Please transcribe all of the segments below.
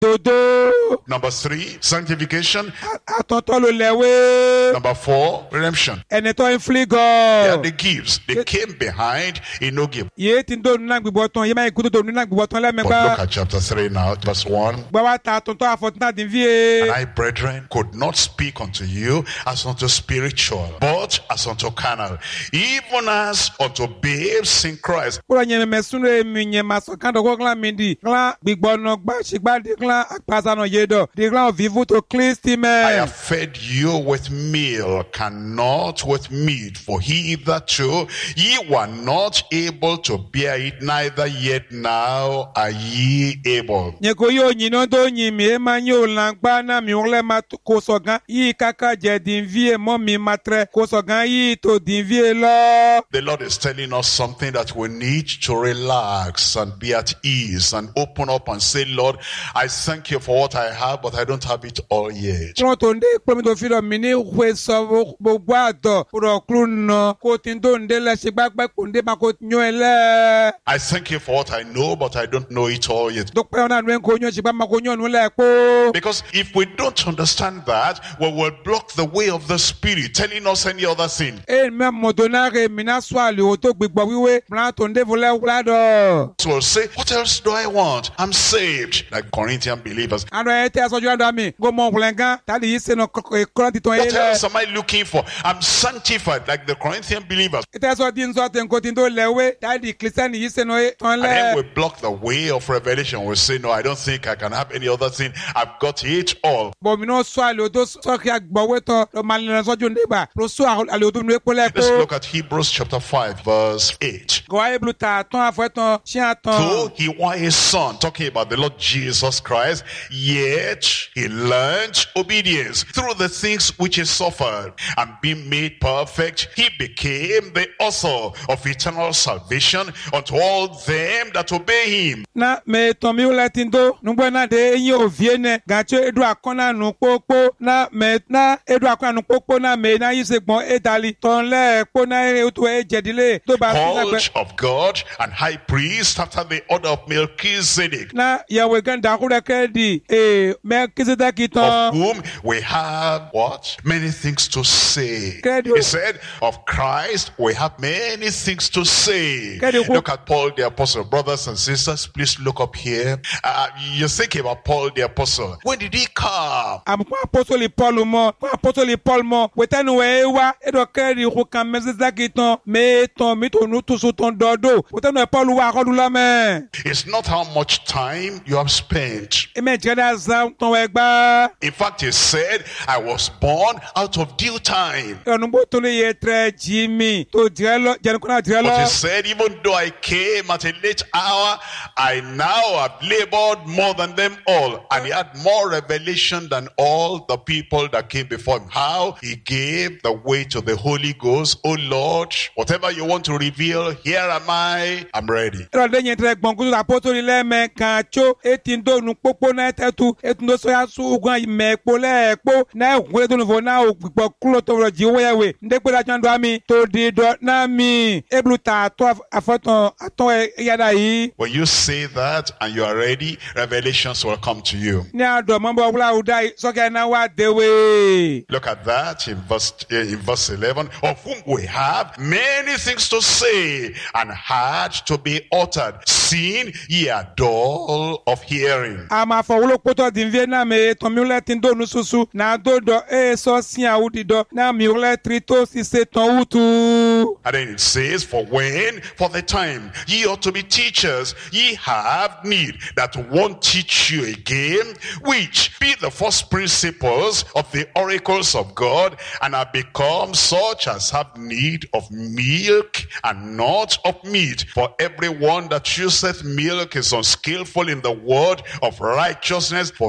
dodo. Number 3, sanctification. Àtọ̀tọ̀ ló lẹ̀wé. Number 4, redemption. Ẹni tó ń fili They are gan. the gifts. They came behind a no gift. Yéé ti ń dó nínú àgbègbè ọ̀tán. Yéé máa ń kú tó dó nínú àgbègbè ọ̀tán But look lẹ́mẹ̀gbá. at chapter 3 now, verse 1. Gbọ́ wá ta àtọ̀tọ̀ àfọ̀tún àti And vie. I, brethren, could not speak unto you as unto spiritual, but as unto carnal, even as unto babes in Christ. Kúrò nyɛ mɛsúnre mi nyɛ masɔ kan dɔgɔ klan mi di. Klan gbigbɔnɔ gba sigba di klan akpasanɔ yé dɔ. Di klan vivu to Kristi I mɛ. have fed you with milk and not with meat, for hitherto ye were not able to bear it, neither yet now are ye able. Nye ko yóò nyiná tó yin mi, e ma yóò lan gba na mi wọlé ma kó sọ̀gán. Yí kaka jẹ dín vie mọ́ mi ma trẹ. Kó sọ̀gán yí tó dín vie lọ. The Lord is telling us something that we need to relax and be at ease and open up and say, Lord, I thank you for what I have, but I don't have it all yet. Kúrò tó ń dé pèmí tó fi lọ mi ní ìwé sọ gbogbo àtọ̀. Kúrò kúrò nà kó tí ń tó ń dé lẹ́sẹ̀ gbàgbẹ́ kò ń dé ma kó yán ẹ lẹ́. I thank you for what I know, but I don't know it all yet. Dọ́pẹ́ ọ̀nà àdúrà kò yán ṣùgbọ́n ma kó yán nu lẹ́ kó. Because if we don't understand that, we will block the way of the Spirit, telling us any other thing. E mẹ mọ̀tò náà rè mí náà sọ àlè o tó gbìgbọ́ wíwé. Mìíràn tó ń dé fúnlẹ̀ wúlá dọ̀. So we'll say, what else do I want? I'm saved. Like Corinthian believers. Àdó ẹ tẹ́ aṣojú àdó mi. Kó mọ òkùnlẹ̀ gan. Tàbí yìí sẹ́nu kọ́lá ti tán yé What lẹ̀. else am I looking for? I'm sanctified like the Corinthian believers. Ìtẹ́ sọ dín sọ tẹ̀ nkó tí ń tó lẹ̀wé. Tàbí kìrìsìtẹ́nì yìí sẹ́nu tán And then we lẹ̀. block the way of revelation. We say, no, I don't think I can have any other thing. I've got it all. Bọ̀mí náà sọ àlè o tó sọ kí agbọ̀wé tán. Lọ máa lẹ́nu sọ́jú ní ìgbà. Lọ sọ àlè o tó nù ékó Let's lẹ́kó. look at Hebrews chapter 5, verse 8. Gọ̀wá ebulu ta tán àfọ̀ tán. Ṣé àtàn? Though he was his son, talking about the Lord Jesus Christ, yet he learned obedience through the things which he suffered, and being made perfect, he became the author of eternal salvation unto all them that obey him. Na me tɔn mi wòle ti do nugbɛ na de enyi ovie ne gatso eɖo akɔ na nu kpokpo na me na eɖo akɔ na nu kpokpo na me na yi se gbɔn edali tɔn lɛ kpo na eto edzedile to ba fi na Called gbɛ of God and high priest after the order of Melchizedek, na yawe gan daku ɖe ke di mɛ kisidaki of tɔn whom we have what? Many things to say. Kedu. He said, of Christ we have many things to say. Kedu. Look at Paul the Apostle. Brothers and sisters, please look up here. You think about Paul the Apostle. When did he come? amukɔ apostoli Paul mɔ kɔ apostoli Paul mɔ wetanu wɛ ewa eɖɔ ke di ko kan mɛ sisidaki tɔn me tɔn mi to nu tusu tɔn dɔ do wetanu Paul wa akɔdu la mɛ It's not how much time you have spent. eme jɛ da zan tɔn wɛ gba. In fact, he said, I was born out of due time. Ọ̀nùgbò tó lè yẹ tẹ jí mi tó jẹ́ lọ jẹnukúnà jẹ́ But he lọ. said, even though I came at a late hour, I now have labored more than them all. And he had more revelation than all the people that came before him. How he gave the way to the Holy Ghost. Oh Lord, whatever you want to reveal, here am I. I'm ready. Ìrọ̀lẹ́ yẹn tẹ gbọ̀n kúrò àpótólì lẹ́mẹ̀ kan tso etí ń dónu pópó náà tẹ́tù etí ń dó sọ́yà sùgbọ́n ìmẹ̀ èkó lẹ́ẹ̀kpó náà ìkúlẹ̀ tó nìfọ̀ náà ògbìgbọ̀ kúlò tó wọlé jí wọ́yẹ̀wé ndégbé la tiwọn do ami tó di dọ̀ náà mi ebulu ta àtọ́ àfọ̀tàn àtọ́ yàrá yìí. When you say that and you are ready, revelations will come to you. Ní àdó mọ́bọ̀ wúlò àwùdá yìí sọ́kẹ́ náà wà déwé. Look at that in verse 11. Of whom we have many things to say and hard to be uttered, seeing ye are dull of hearing. Àmà fọwọ́lọ́ kpọ́tọ̀ dín fíẹ́ náà mi tọ́ mi wúlẹ̀ tí ń dónu susu náà dó dọ̀ sọ sí àwùdí dọ̀ náà mi wúlẹ̀ tí tó sì ṣe tán wútu. And then it says, for the time, ye ought to be teachers, ye have need that one teach you again, which be the first principles of the oracles of God, and are become such as have need of milk and not of meat. For everyone that chooseth milk is unskillful in the word of righteousness, for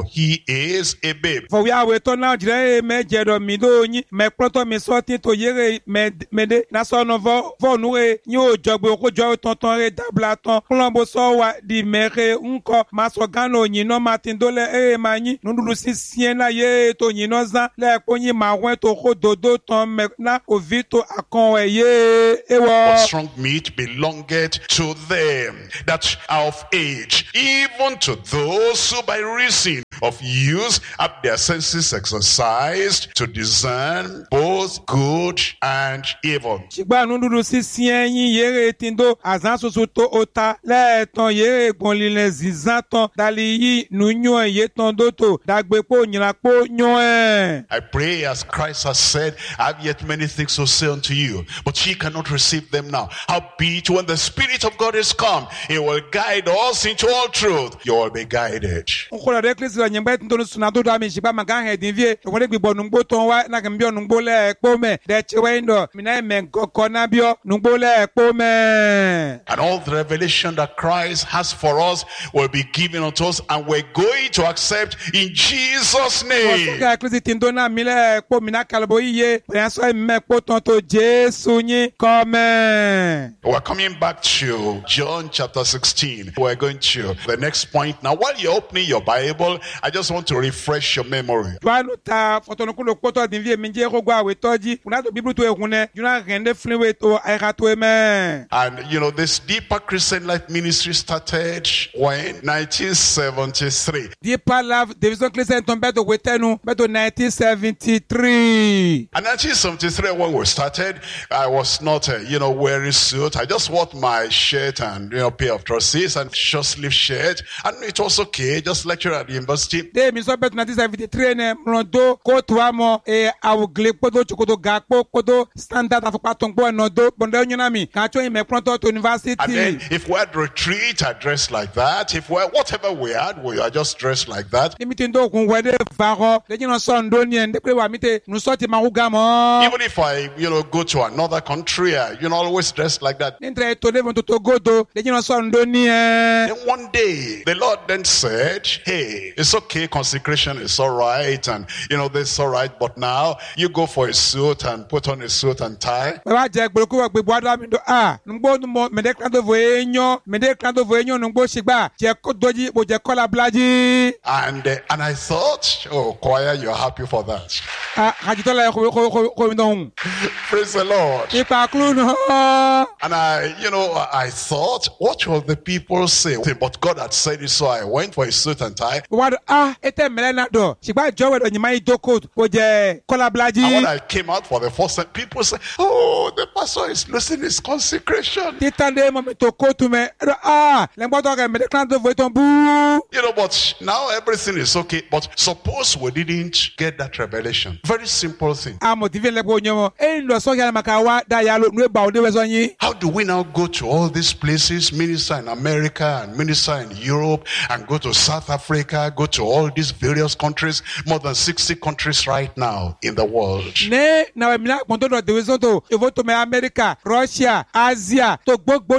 he is a babe. For we are waiting now, Jere, me jedo mi do nyi, me pronto mi sorti to yere me de, na so no vo nure, nyo jogbo ko jo tonton re dabla ton, klombo so wa di mere unko, maso gano nyi no matin dole mani, nundulu si siena ye to nyi no zan, le ko nyi ma wen to ko dodo ton me na ovito akon ye ewo. But strong meat belongeth to them that are of age, even to those who by reason of use have their senses exercised to discern both good and evil. Shigba nundulu si sien yin yere tindo azan soso to ota le ton yere gbonlile zizan ton dali yi nu nyon ye ton doto dagbe po nyira po nyon. I pray as Christ has said, I have yet many things to say unto you, but ye cannot receive them now. Howbeit when the Spirit of God is come, he will guide us into all truth. You will be guided. Nkola de klesi la nyembe tindo suna do ami shigba magan he dinvie to wole gbigbo nungbo ton wa na kembio nungbo le po me de chewe ndo mina men goko na bio nungbo le po me. And all the revelation that Christ has for us will be given unto us, and we're going to accept in Jesus' name. Osuka klesi tindo na mile po mina kalbo iye yanso me po ton to Jesu nyi come. We're coming back to John chapter 16. We're going to the next point. Now, while you're opening your Bible, I just want to refresh your memory. Tuanu ta fotonukulo koto dinvie minje ko gwa we toji una to biblu to ehune juna rende flinwe to aira to eme. And you know, this Deeper Christian Life Ministry started when 1973. Deeper Love Division Christian Tombeto Wetenu beto 1973. And 1973, when we started, I was not, wearing suit. I just wore my shirt and, pair of trousers and short sleeve shirt. And it was okay, just lecture at the university. De mi so beto 1973 ne mrondo ko tuamo awugle podo chukodo gakpo podo standard afukpa tongbo enodo bondo nyunami ka cho ime pronto to university. And then if we had retreat, I dressed like that. If we whatever we had, we are just dressed like that. Limitindo kun wede varo de jino sondo ni ende pre wa mite nu soti mahugamo. Even if I, go to another country, I, always dressed like that. Entre to devon to Togodo de jino sondo ni Then one day, the Lord then said, hey, it's okay, consecration is all right, and, this is all right, but now you go for a suit and put on a suit and tie. Wa je gboloku wa gbegbo ada mi do ngbo mo mede klando voenyo ngbo shigba je ko doji bo je kola blaji. And I thought, oh, choir, you're happy for that. Praise the Lord. And I thought, what will the people say? But God had said it, so I went for a suit and tie. And when I came out for the first time, people said, oh, the pastor is losing his consecration. But now everything is okay. But suppose we didn't get that revelation. Very simple thing. How do we now go to all these places, minister in America and minister in Europe, and go to South Africa, go to all these various countries, more than 60 countries right now in the world? America, Russia, Asia, to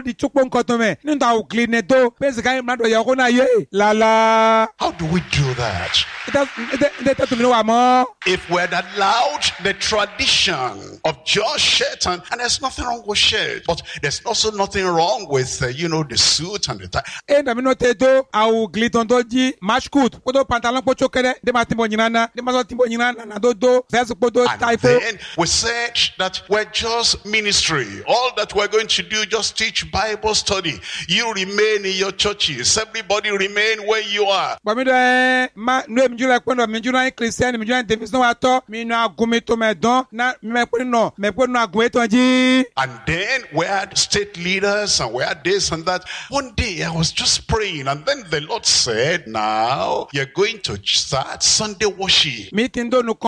how do we do that? If we had allowed the tradition of just shirt, and there's nothing wrong with shirt, but there's also nothing wrong with, the suit and the tie. And then we said that we're just ministry. All that we're going to do, just teach Bible study. You remain in your churches. Everybody remain where you are. And then we had state leaders and we had this and that. One day I was just praying, and then the Lord said, now you're going to start Sunday worship. Think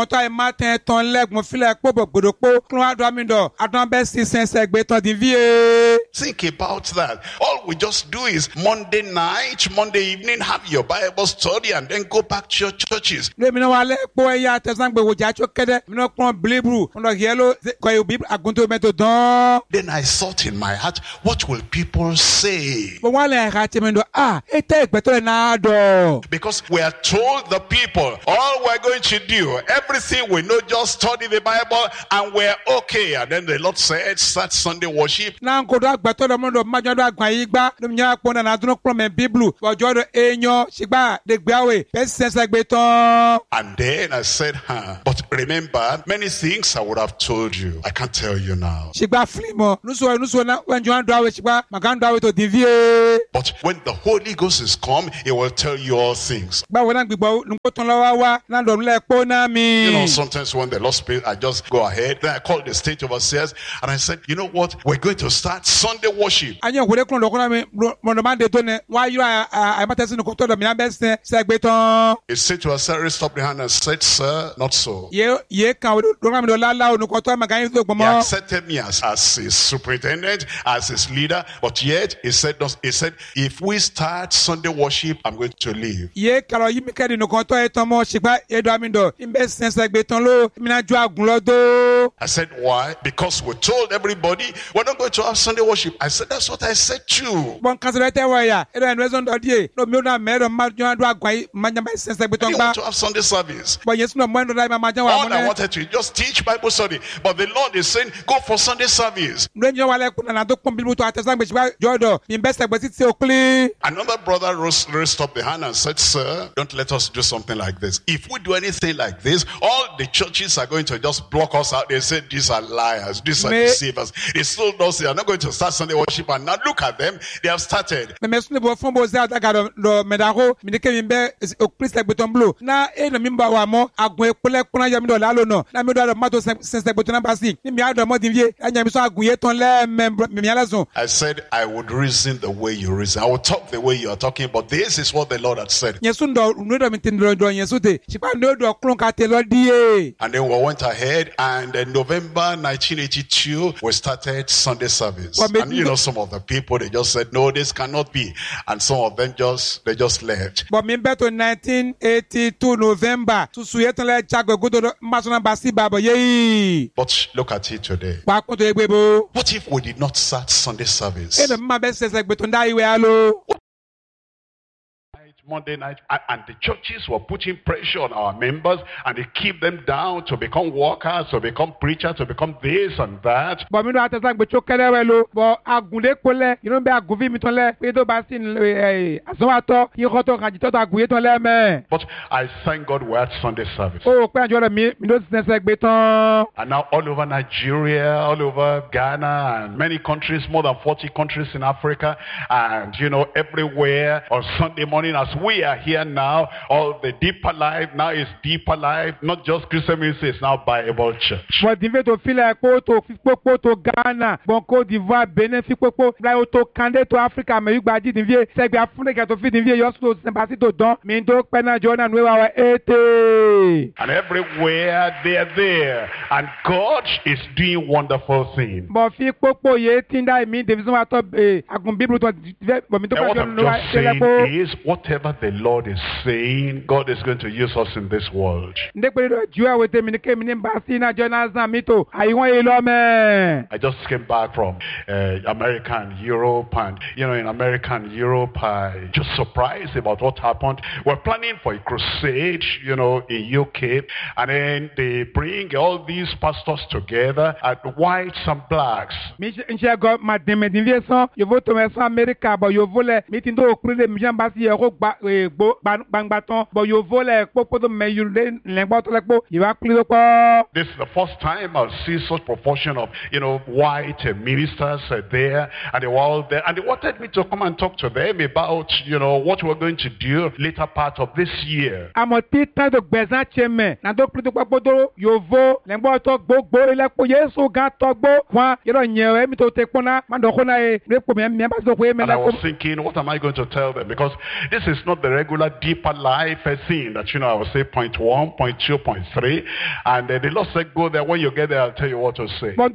about that. All we just do is Monday night, Monday evening, have your Bible study, and then go back to your churches. And jacho kede mino kon blibru ndo yelo ko yo bib agunto meto don. Then I thought in my heart, what will people say? Bo wale hati mendo ete beto na do. Because we are told the people, all we're going to do, everything we know, just study the Bible and we're okay. And then the Lord said, start Sunday worship. Na nkodo agbeto do mondo majo do agban yigba no nya pona na dunu klo me biblu ojo do enyo sigba de gbawe pesense gbeton. And then I said, but remember, many things I would have told you. I can't tell you now. Sigba flimo nuso na wenjo ando awe sigba magando awe to divie. But when the Holy Ghost is come, he will tell you all things. Ba wona gbigbo nkoton lawa na ndo le po na mi. You know, sometimes when the Lord speaks, I just go ahead. Then I called the state overseers and I said, you know what? We're going to start Sunday worship. Anyo wole klon do kona mi mondo mande to ne wa yu I matesi no koto do mi na best se gbeton. The state overseer raised up the hand and said, sir, not so. Ye kan do na mi do lala no koto magani to He gbomo. accepted me as his superintendent, as his leader, but yet he said, if we start Sunday worship, I'm going to leave. Ye kalo yi mi kedi no koto eton mo sigba edo ami do imbe se gbeton lo mi na ju agun lo do. I said, why? Because we told everybody we're not going to have Sunday worship. I said, that's what I said too. Bon kaserete wa ya edo en reason do die no mi na me do ma ju ando agwan ma nya se I gbeton didn't gba. want to have Sunday service. Bon yesu no mo ndo dai ma jan wa All mo I ne. wanted to just teach Bible study. But the Lord is saying, go for Sunday service. Nyo wale kuna na do pon bibu to atesa gbe sigba jodo mi be se gbe ti okli. Another brother raised up the hand and said, sir, don't let us do something like this. If we do anything like this, all the churches are going to just block us out. They say, these are liars, these are deceivers. They still don't say, they're not going to start Sunday worship. And now look at them, they have started. Me sunu bo fon bo za daga do medaro mi de ke mi be okli se gbeton blo. Na no mi ba wa mo agun epole kuna yo mi do lalo no. Na mi do ma to se gbeton na basi. Ni mi ado mo dinvie anya mi so agun ye ton le mi alazun. I said, I would reason the way you reason. I would talk the way you are talking, but this is what the Lord had said. Yesu ndo do mi tin do yesu te. Sipa ndo do klon ka te lo die. And then we went ahead, and in November 1982, we started Sunday service. And you know, some of the people, they just said, no, this cannot be. And some of them they just left. But me beto 1982 November. Susu ye ton le chagwe godo masona basi babo ye. But look at it today. Wa ko to egbebo. What if we did not start Sunday service? E no ma be se gbeton da iwe alo. Monday night, and the churches were putting pressure on our members, and they keep them down to become workers, to become preachers, to become this and that. But me no atesa gbe chokere we lo. But agunle kole, you know be agunvi mi ton le. Pe do ba sin aso ato, yi ko to kan to agunye ton le me. But I thank God we had Sunday service. Oh, pe anjo mi do se gbeton. And now all over Nigeria, all over Ghana, and many countries, more than 40 countries in Africa, and you know, everywhere on Sunday morning as we are here now, all the Deeper Life now is Deeper Life, not just Christian ministry, it's now Bible Church. But the way to feel like to Ghana, bon Côte d'Ivoire, Benin, Fipopo, like to Canada to Africa, mais you badi the way, say we are fully get to fit the way, you also sympathy to don, me do pena Jordan we our 80. And everywhere they are there, and God is doing wonderful things. But Fipopo ye tinda me division wa to agun Bible to but me to what I'm just saying is, whatever the Lord is saying, God is going to use us in this world. I just came back from America and Europe, and you know, in America and Europe, I just surprised about what happened. We're planning for a crusade, you know, in UK, and then they bring all these pastors together, at whites and blacks. This is the first time I'll see such proportion of, you know, white ministers there, and they were all there, and they wanted me to come and talk to them about, you know, what we're going to do later part of this year. And I was thinking, what am I going to tell them? Because this is not the regular Deeper Life thing that, you know, I will say point 1, point 2, point 3, and the Lord said, go there. When you get there, I'll tell you what to say. But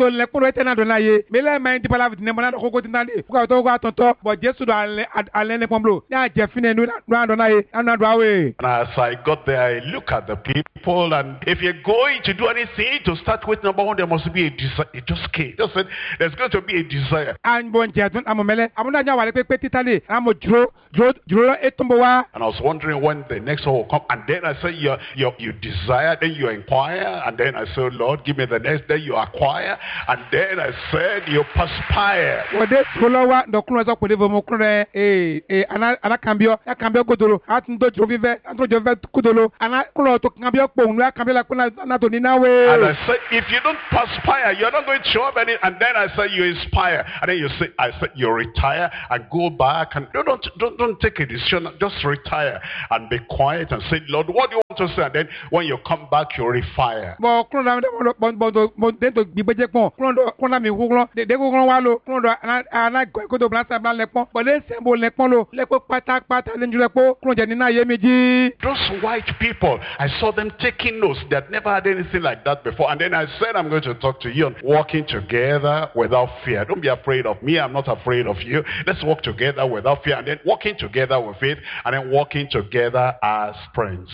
and as I got there, I look at the people, people, and if you're going to do anything, to start with, number one, there must be a desire. It just came. Just said, there's going to be a desire. And I was wondering when the next one will come. And then I said, you desire, then you inquire. And then I said, Lord, give me the next. Then you acquire. And then I said, you perspire. And I said, if you don't perspire, you're not going to show up any. And then I said, you inspire. And then I said, you retire and go back and don't take a decision. Just retire and be quiet and say, Lord, what do you want to say? And then when you come back, you refire. Those white people, I saw them taking notes. They had never had anything like that before. And then I said, I'm going to talk to you on walking together without fear. Don't be afraid of me. I'm not afraid of you. Let's walk together without fear. And then walking together with faith. And then walking together as friends.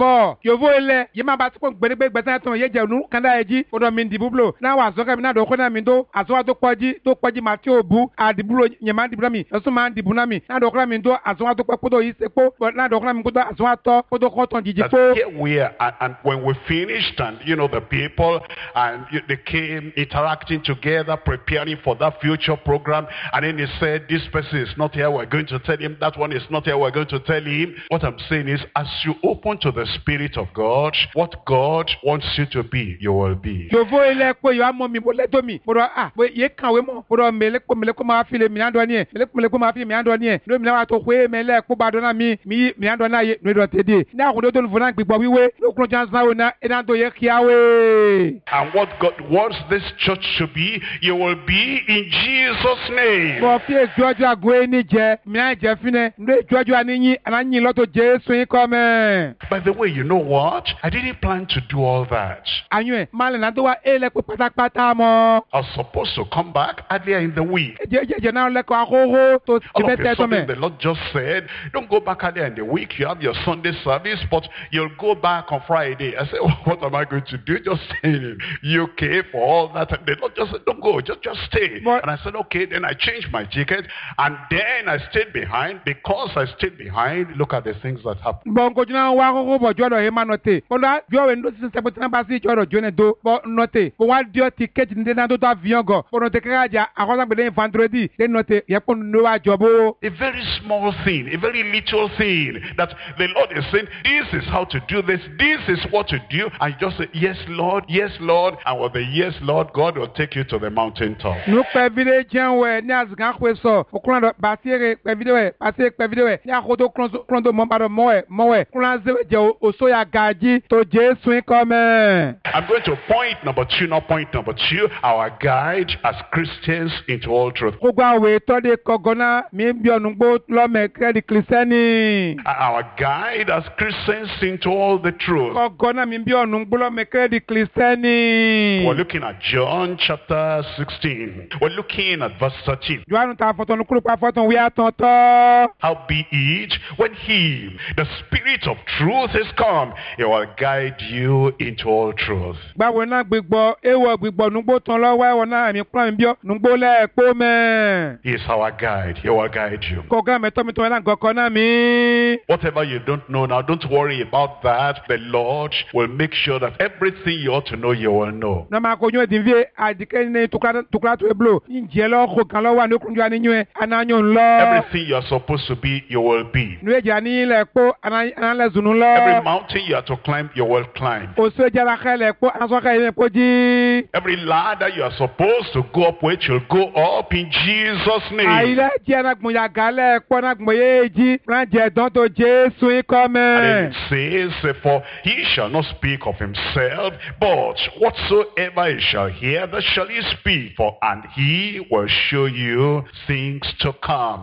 Here we are, and when we finished, and the people, and they came interacting together, preparing for that future program, and then he said, this person is not here, we're going to tell him. That one is not here, we're going to tell him. What I'm saying is, as you open to the Spirit of God, what God wants you to be, you will be. And what God wants this church to be, you will be in Jesus' name. By the way, you know what? I didn't plan to do all that. I was supposed to come back earlier in the week. All of a sudden, the Lord just said, don't go back earlier in the week. You have your Sunday service, but you'll go back on Friday. I said, well, what am I going to do? Just stay in UK for all that. And the Lord just said, don't go, just stay. And I said, okay. Then I changed my ticket, and then I stayed behind. Because I stayed behind, look at the things that happened. A very small thing, a very little thing that the Lord is saying, this is how to do this, this is what to do, and you just say, yes Lord, and with the yes Lord, God will take you to the mountaintop. I'm going to point number two, not point number two, our guide as Christians into all truth. Our guide as Christians into all the truth. We're looking at John chapter 16. We're looking at verse 13. Howbeit, when He, the Spirit of truth, is come, He will guide you into all truth. He is our guide. He will guide you. Whatever you don't know now, don't worry about that. The Lord will make sure that everything you ought to know, you will know. Everything you are supposed to be, you will be. Every mountain you are to climb, you will climb. Every ladder you are supposed to go up with, you'll go up in Jesus' name. And then it says, for He shall not speak of Himself, but whatsoever He shall hear, that shall He speak, and He will show you things to come.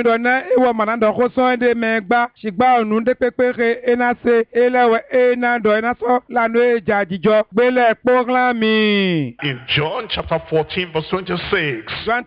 In John chapter 14 verse 26, but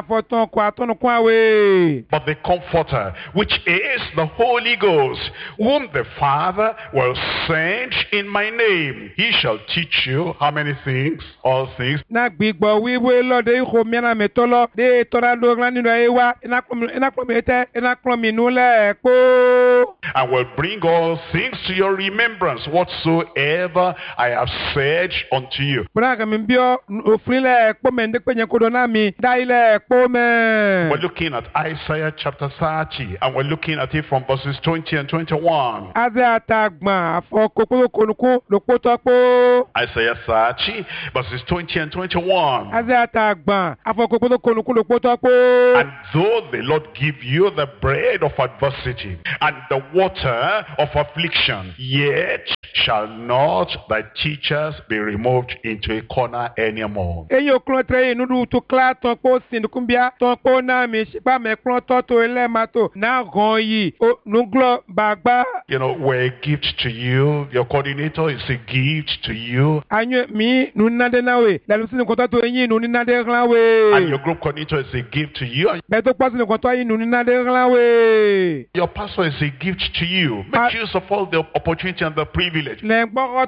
the Comforter, which is the Holy Ghost, whom the Father will send sent in my name. He shall teach you how many things? All things. Na gbigbo wiwe lode iho miana metolo de tora logla ninu ewa ina klomete ina klominu le po. And will bring all things to your remembrance, whatsoever I have said unto you. Braga mimbio ofrile po mende kwenye kodona mi daile po me. We're looking at Isaiah chapter 30, and we're looking at it from verses 20 and 21. Isaiah 30, verses 20 and 21. And though the Lord give you the bread of adversity and the water of affliction, yet shall not thy teachers be removed into a corner anymore. You know, we're a gift to you. Your coordinator is a gift to you. And your group coordinator is a gift to you. Your pastor is a gift to you. Make use of all the opportunity and the privilege. And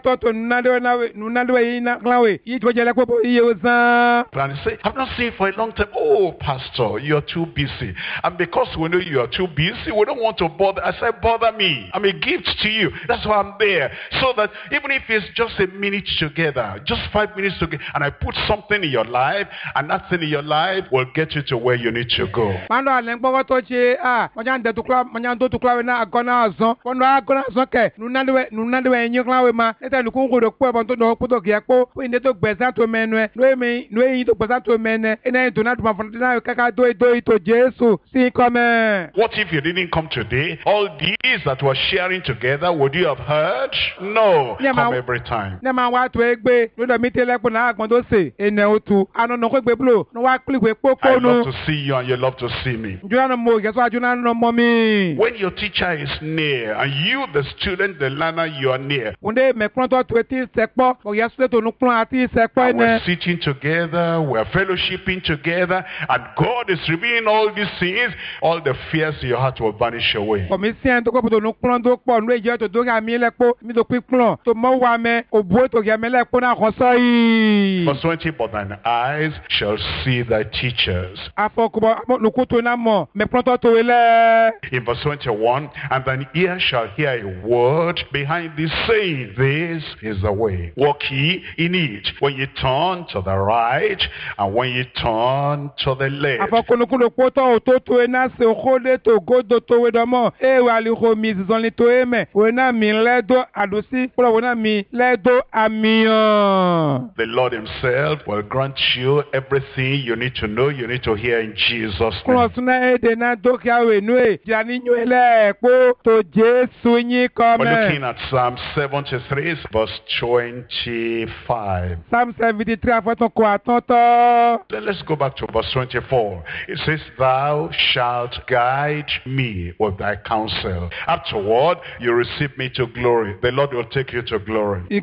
say, I've not seen for a long time. Oh, pastor, you're too busy. And because we know you are too busy, we don't want to bother. I said, bother me. I'm a gift to you. That's why I'm there. So that even if it's just a minute together, just 5 minutes together, and I put something in your life, and that thing in your life will get you to where you need to go. What if you didn't come today? All these that we're sharing together, would you have heard? No. Come every time. I love to see you and you love to see me. When your teacher is near and you, the student, the learner, you are near. And we're sitting together, we're fellowshipping together, and God is revealing all these things, all the fears in your heart will vanish away. Verse 20, but thine eyes shall see thy teachers. In verse 21, and thine ear shall hear a word behind thee saying, this is the way. Walk ye in it. When you turn to the right, and when you turn to the left. The Lord himself will grant you everything you need to know, you need to hear in Jesus' name. We're looking at Psalm 73, verse 25. Psalm 73, Then let's go back to verse 24. It says, thou shalt guide me with thy counsel. Afterward, you receive me to glory. The Lord will take you to glory. And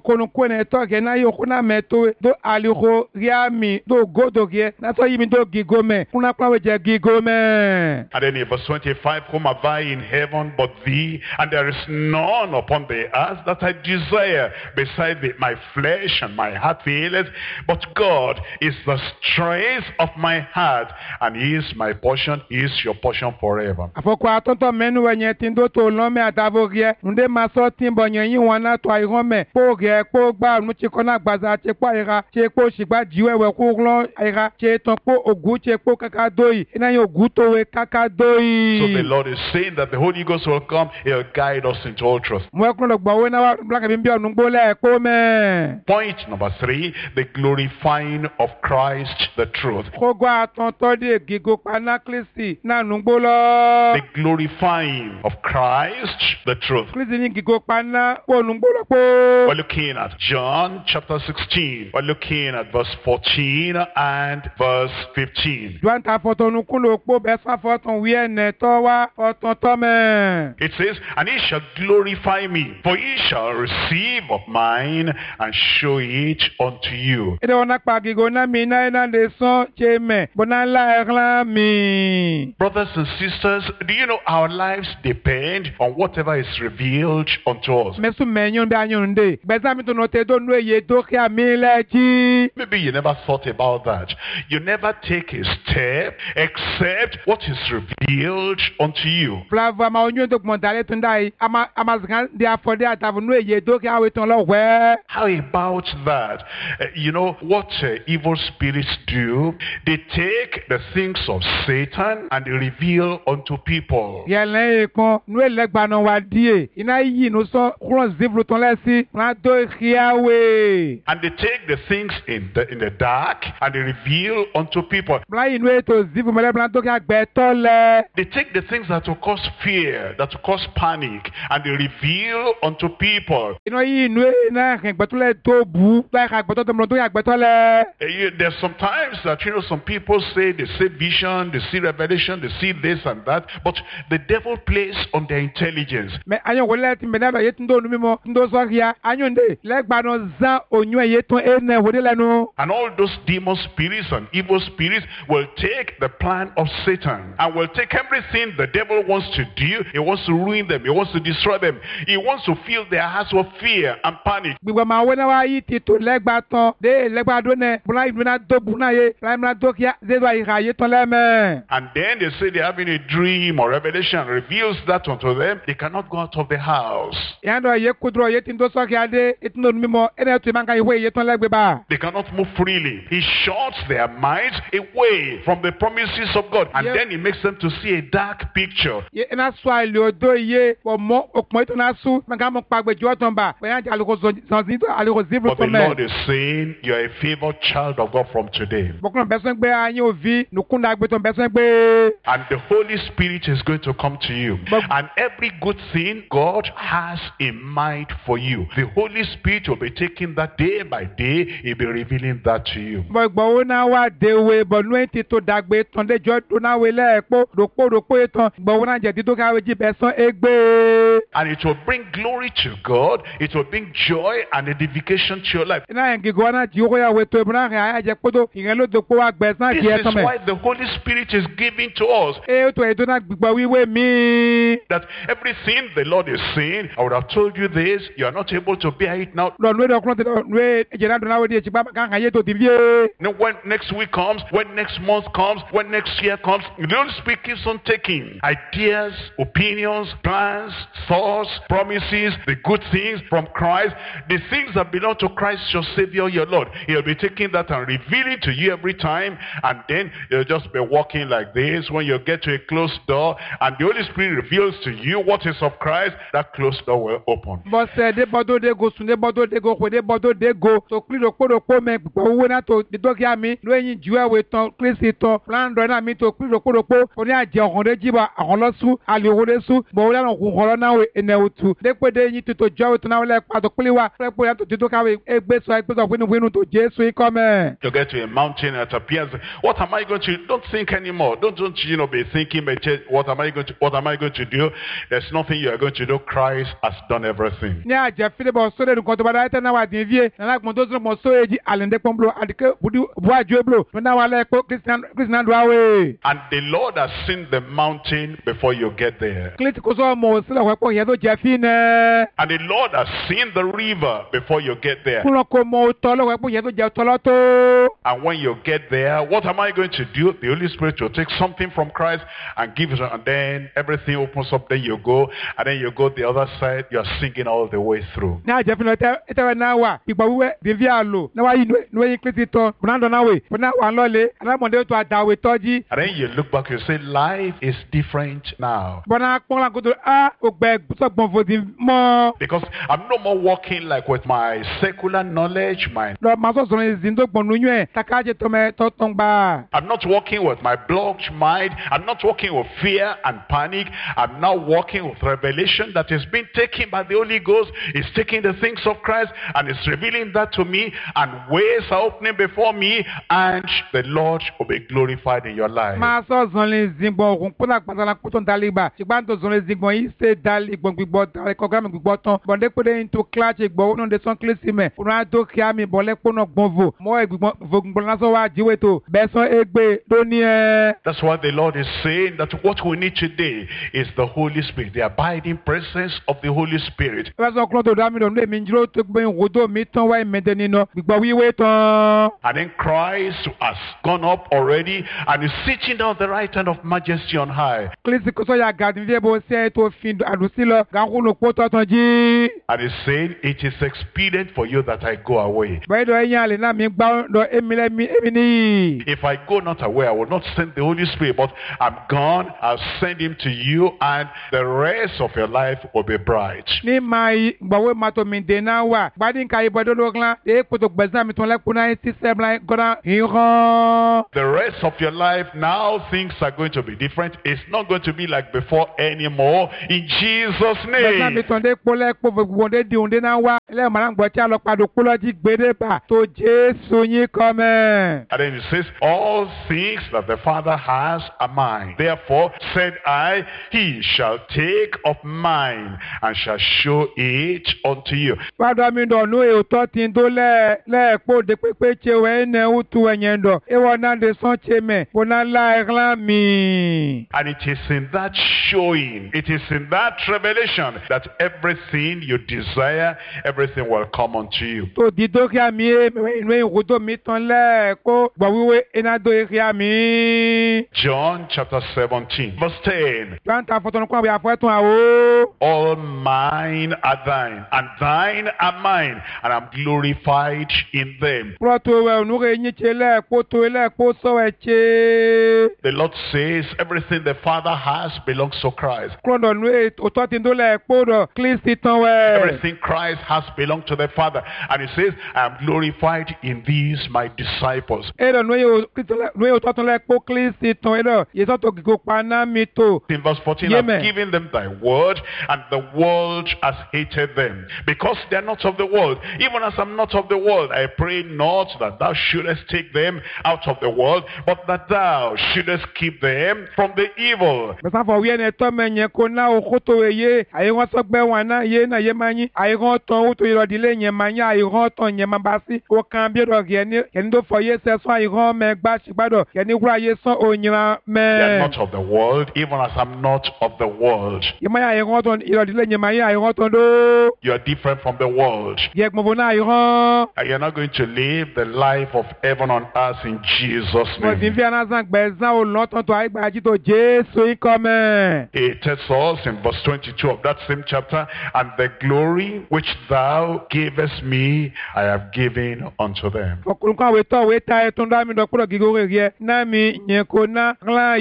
then in verse 25, whom have I in heaven but thee? And there is none upon the earth that I desire beside thee. My flesh and my heart faileth, but God is the strength of my heart, and he is my portion. He is your portion forever. So the Lord is saying that the Holy Ghost will come, he'll guide us into all truth. Point number 3, the glorifying of Christ, the truth. The glorifying of Christ, the truth. We're looking at John chapter 16. We're looking at verse 14 and verse 15. It says, and he shall glorify me, for he shall receive of mine and show it unto you. Brothers and sisters, do you know our lives depend on whatever is revealed unto unto us. Mesu menyon be anyon de. Bezami to note do no ye do kia mileji. Maybe you never thought about that. You never take a step except what is revealed unto you. Flava ma onyon do montale tundai. Ama zgan de afode atavu no ye do kia weton lo we. How about that? You know what evil spirits do? They take the things of Satan and they reveal unto people. Yele kon no elegba no wa die. Ina yi no so kron zivlu ton lesi. Na do khiawe. And they take the things in the dark and they reveal unto people. Bla inwe to zivu mele bla do kia gbetole. They take the things that will cause fear, that will cause panic, and they reveal unto people. Ino yi inwe na gbetole to bu. Bla ka gbetole mo do ya gbetole. There's sometimes that, you know, some people say they see vision, they see revelation, they see this and that, but the devil plays on their intelligence. Me anyo wole ti menaba yetundo numimo ndo so kia anyonde legba no za onyo yeton ene hodele no. And all those demon spirits and evil spirits will take the plan of Satan and will take everything the devil wants to do. He wants to ruin them. He wants to destroy them. He wants to fill their hearts with fear and panic. Gbogbo ma wona wa yi ti to legba ton de legba do ne bula ibuna do buna ye la do kia ze do ira yeton leme. And then they say they're having a dream or revelation reveals that unto them. They cannot go out of the house. Yando ye kudro yetindo so kia de etindo numimo ene to manka ye yeton legbe ba. They cannot move freely. He shuts their minds away from the promises of God. And then he makes them to see a dark picture. Ye ena swali odo ye wo mo okmo ito na su manka mo pagbejo ton ba. Boyan aluko zonzito aluko zivlu But the ton me. Lord is saying you are a favored child of God from today. Bokon beson gbe anyi ovi nukunda gbe ton beson gbe. And the Holy Spirit is going to come to you. And every good thing God has in mind for you, the Holy Spirit will be taking that day by day. He'll be revealing that to you. Gbogbo na wa dewe bonu enti to dagbe ton de jo do na we lepo ropo eton gbogbo na je dido ka we ji beson egbe. And it will bring glory to God. It will bring joy and edification to your life. Ina en gigo na ji ya we to bra ha je podo yen lo do po wa gbesan This ji is eton me. why the Holy Spirit is giving to us. E to edo na gbigbo wiwe mi. That everything the Lord is saying, I would have told you this, you are not able to bear it now. Lo no do kron te we je na do na we di ti ba kan ye to ti vie. Now, when next week comes, when next month comes, when next year comes, the Holy Spirit keeps on taking ideas, opinions, plans, thoughts, promises, the good things from Christ, the things that belong to Christ, your Savior, your Lord. He'll be taking that and revealing to you every time, and then you'll just be walking like this. When you get to a closed door, and the Holy Spirit reveals to you what is of Christ, that closed door will open. But say de bodo de go sun de bodo de go de bodo de go to kli do po me gbogbo wo na to di dokia mi lo yin juwe we ton Kristi ton plan do na mi to kli do po oni aje ohun de jiba ahun lo su ali ohun de su bo wo la no kun horo na we ene otu de pe de yin to jo we to na le pa to kli wa pe po ya to di dokia we egbe so winu to Jesu I come. You get to a mountain and it appears, what am I going to do? Don't think anymore. Don't be thinking, what am I going to do? There's nothing you are going to do. Christ has done everything. Nya je file bo so de ko to ba da ta na wa din vie na la gbon to so mo so eji alende pomblo adike budu bu ajueblo na wa le ko Christian do awe. And the Lord has seen the mountain before you get there. Clint ko so mo se la wa po ye to je fi ne. And the Lord has seen the river before you get there. Kulo ko mo to lo wa po ye to je to lo to. And when you get there, what am I going to do? The Holy Spirit will take something from Christ and give it, and then everything opens up. Then you go, and then you go the other side. You are singing all the way through. Na je fi no te na wa igba wiwe de vi alo na wa yi no yi Clint to brando na we na wa lo le na mo de to adawe toji. And then you look back, you say, life is different now. Bona pon la ko to ogbe so gbon fodi mo. Because I'm no more walking like with my secular knowledge, my Lo ma so so zindo gbon nu yen takaje to me to tongba. I'm not walking with my blocked mind. I'm not walking with fear and panic. I'm now walking with revelation that is being taken by the Holy Ghost. It's taking the things of Christ and it's revealing that to me, and ways are opening before me, and the Lord will be glorified in your life. Ma so zonle zingbon okun pula patala kuton daliba. Sigba to zonle zingbon yi se dali gbon gbigbo program gbigbo ton. Bonde pe de into clash gbon no de son clisime. Una do kia mi bole po no gbon vo. Mo gbigbo vo gbon na so wa jiwe to. Beson egbe do ni e. That's why the Lord is saying that what we need today is the Holy Spirit, the abiding presence of the Holy Spirit. Wá sọ kúrò tó dá mi lọ nílé mi dúró tó gbé ìwòdó mi tán wá ìmẹ̀tẹ̀ nínú gbígbọ́ wíwé tán. And then Christ has gone up already and is sitting down at the right hand of majesty on high. Kílísì kò sọ́yà gàdí fíẹ́ bó ṣe tó fi àdùsí lọ gàkúnù pọ̀ tọ̀tàn jí. And he's saying, it is expedient for you that I go away. Bẹ́ẹ̀ dọ̀ ẹ̀yìn àlè náà mi gbá lọ èmi níyì. If I go not away, I will not send the Holy Spirit, but I'm gone, I'll send him to you, and the rest of your life will be bright. Ní máa yí gbọ̀wé máa tó mi dè náà wà. Gbadí nǹkan ìbọ̀dọ̀ lọ́gán. Èyí kò tó gbẹ̀sán mi tó lẹ́kùn náà ti sẹ́bla gọ́dá ìhàn. The rest of your life, now things are going to be different. It's not going to be like before anymore. In Jesus' Gbẹ̀sán mi name. tó ń dé kpọ́lẹ́ kpọ́ gbogbo ń dé di òun dé náà wá. Ilé ìmọ̀ràn gbọ́ tí a lọ padò kpọ́lọ́ jí gbédè bá tó Jésù yín kọ́ mẹ́. And then it says, all things that the Father has are mine. Therefore said I, he shall take of mine and shall show it unto you. Fádọ́ mi dọ̀ nú ètò tí ń tó lẹ́ẹ̀kpọ́ de pépé tse wẹ́ ẹ̀nẹ́ wútu ẹ̀yẹn dọ̀. Ewọ́ náà de sọ́n tse mẹ́. Bó náà la ẹ̀rán mi. And it is in that showing, it is in that revelation that everything you desire, everything will come unto you. Tó di dókíá mi inú ìwòdó mi tán lẹ́ẹ̀kọ́ gbọ̀ wíwé iná dó ìkíá mi. John chapter 17, verse 10. Gbàǹtà fọ́tọ̀nù kún àwọn àfọ́tún àwọ̀. All mine are thine, and thine are mine, and I'm glorified in them. Púrọ̀tù wẹ̀ ònúre yín tse lẹ́ẹ̀kọ́ tó lẹ́ẹ̀kọ́ sọ̀wẹ̀ tse. The Lord says everything the Father has belongs to Christ. Kúrọ̀dọ̀ nú òtọ́ tí ń tó lẹ́ẹ̀kọ́ dọ̀ Kristi tán wẹ̀. Everything Christ has belongs to the Father. And he says, I am glorified in these my disciples. Ẹ̀rọ nú òtọ́ tán lẹ́ẹ̀kọ́ Kristi tán ẹ̀rọ yẹtọ́ tó gígó paná mi tó. In verse 14, Amen. I've given them thy word, and the world has hated them, because they are not of the world. Even as I'm not of the world, I pray not that thou shouldest take them out of the world, but that thou shouldest keep them from the evil. Bẹ́sà fọ̀ wíyẹn ẹ̀tọ́ mẹ́yẹn kó ná òkúto èyé àyẹ̀wò sọ́gbẹ́ wọn náà yé náà yé máa yín àyẹ̀wò tán òtò ìrọ̀dílé yẹn máa yín àyẹ̀wò tán yẹn máa bá sí. Ó kàn bí ọ̀dọ̀ kẹ́ni tó fọ yé sẹ́sọ́ àyẹ̀wò mẹ́gbà ṣùgbọ́dọ̀ kẹ́ni wúrà yé sán òyìnbá They are mẹ́. not of the world, even as I'm not of the world. Yẹ máa yẹ àyẹ̀wò tán ìrọ̀dílé yẹn máa yín àyẹ̀wò tán dó. You are different from the world. Yẹ gbọ̀ngbọ̀n náà àyẹ̀wò. And you're not going to live the life of heaven on earth in Jesus' Mo sì ń name. fi anásán gbẹ̀sán olùlọ́tàn tó àyígbàjí tó Jésù yín kọ́ mẹ́. It tells us in verse 22 of that same chapter, and the glory which thou gavest me, I have given unto them. Ọkùnrin kan àwẹ̀ tọ́ àwẹ̀ ta ẹ̀tún dá mi dọ̀kúrọ̀ gígó rẹ̀ yẹ náà mi yẹn kò ná ńlá